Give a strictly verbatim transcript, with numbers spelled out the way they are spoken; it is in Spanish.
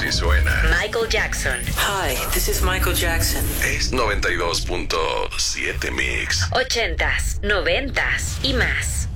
Así suena. Michael Jackson. Hi, this is Michael Jackson. Es noventa y dos punto siete Mix. Ochentas, noventas y más.